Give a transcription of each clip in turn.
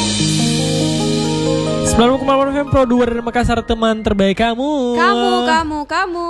90,8 FM Pro 2 dari Makassar, teman terbaik kamu. Kamu.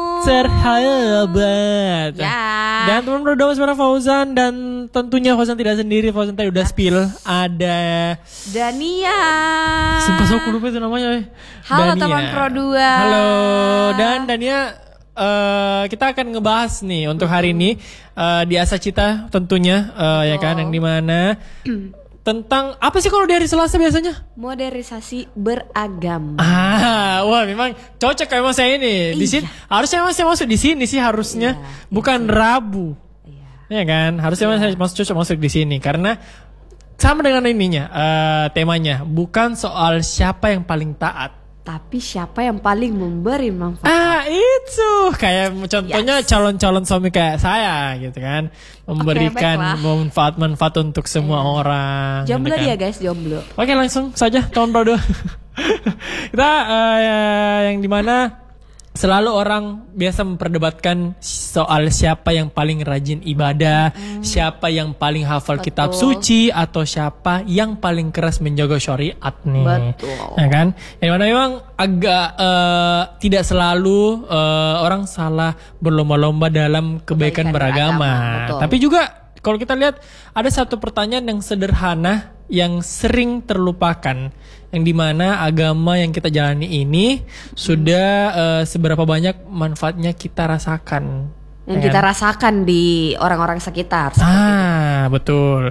Sahabat. Ya. Dan teman Pro 2 sebenarnya Fauzan, dan tentunya Fauzan tidak sendiri. Fauzan tadi udah spill. Ada Dania. Sumpah aku lupa itu namanya. Halo Dania. teman Pro 2. Halo. Dan Dania, kita akan ngebahas nih untuk hari ini di Asa Cita tentunya, ya kan, yang dimana tentang apa sih kalau di hari Selasa biasanya? Modernisasi beragama. Wah memang cocok emang saya ini. Di sini harusnya emang saya masuk di sini sih harusnya, bukan Rabu. Ya kan? Harusnya emang saya cocok masuk di sini karena sama dengan ininya, temanya bukan soal siapa yang paling taat, tapi siapa yang paling memberi manfaat. Itu kayak contohnya calon-calon suami kayak saya gitu kan, memberikan manfaat-manfaat untuk semua orang. Jomblo gitu kan. dia guys, jomblo. Oke, langsung saja tahun baru. Kita yang dimana selalu orang biasa memperdebatkan soal siapa yang paling rajin ibadah, siapa yang paling hafal kitab suci, atau siapa yang paling keras menjaga syariat nih. Betul. Ya kan? Yang mana memang agak tidak selalu orang salah berlomba-lomba dalam kebaikan beragama. Tapi juga kalau kita lihat ada satu pertanyaan yang sederhana yang sering terlupakan, yang dimana agama yang kita jalani ini sudah seberapa banyak manfaatnya kita rasakan, yang kita rasakan di orang-orang sekitar. Betul.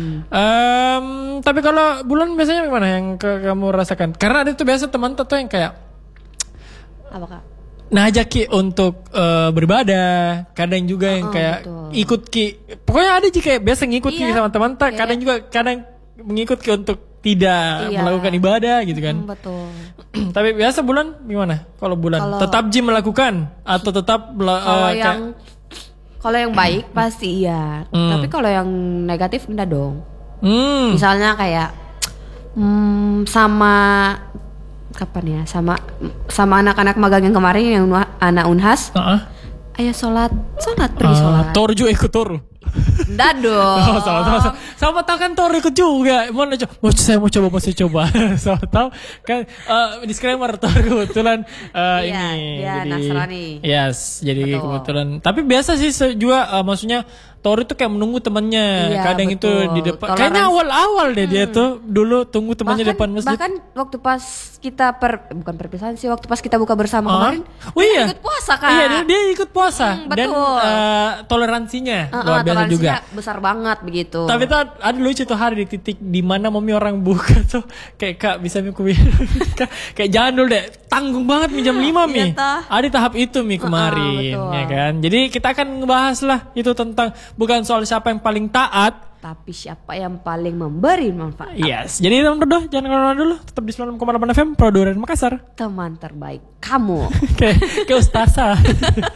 Tapi kalau bulan biasanya gimana yang kamu rasakan? Karena ada tuh biasa teman tuh yang kayak apa kak? Ngajak Ki untuk beribadah, kadang juga yang kayak ikut Ki. Pokoknya ada sih kayak biasa ngikut Ki sama teman, kadang juga kadang mengikut Ki untuk tidak melakukan ibadah gitu kan. Betul. Tapi biasa bulan gimana? Kalau bulan tetap gym melakukan atau tetap kalau yang baik pasti iya. Tapi kalau yang negatif enggak dong. Misalnya kayak sama kapan ya? Sama anak-anak magang yang kemarin yang anak Unhas. Ayo sholat pergi sholat. Tor juga ikut Tor. Enggak dong. Sama tahu kan Tor ikut juga. Saya mau coba. Sama tahu kan disclaimer Tor kebetulan ini dia jadi Nasrani. Yes, jadi kebetulan. Tapi biasa sih juga maksudnya Tor itu kayak menunggu temannya. Kadang itu di depan. Kayaknya awal-awal deh dia tuh dulu tunggu temannya depan masjid. Bahkan waktu pas kita bukan perpisahan sih, waktu pas kita buka bersama kemarin. Dia ikut puasa kan? Iya, dia ikut puasa. Dan toleransinya luar biasa juga. Besar banget begitu. Tapi tuh ada lucu tuh hari di titik di mana mami orang buka tuh kayak Kak bisa mi kayak jangan dulu deh, tanggung banget mi jam 5 mi. Ada tahap itu mi kemarin, ya kan. Jadi kita akan ngebahas lah itu tentang bukan soal siapa yang paling taat, tapi siapa yang paling memberi manfaat. Yes. Jadi teman berdua jangan kemana-mana dulu, tetap di 90,8 FM Pro 2 dari Makassar. Teman terbaik kamu. Kayak ustazah.